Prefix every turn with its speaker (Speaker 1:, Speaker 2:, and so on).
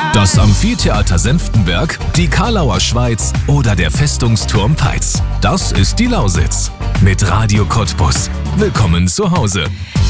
Speaker 1: Das Amphitheater Senftenberg, die Karlauer Schweiz oder der Festungsturm Peitz. Das ist die Lausitz. Mit Radio Cottbus. Willkommen zu Hause.